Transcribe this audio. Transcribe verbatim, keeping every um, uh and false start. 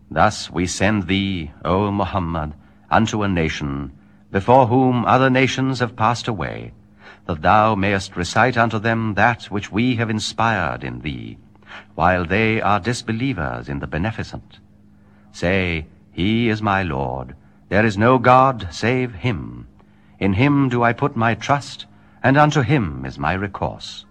Thus we send thee, O Muhammad, unto a nation, before whom other nations have passed away, that thou mayest recite unto them that which we have inspired in thee, while they are disbelievers in the Beneficent. Say, He is my Lord, there is no God save Him. In Him do I put my trust, and unto Him is my recourse.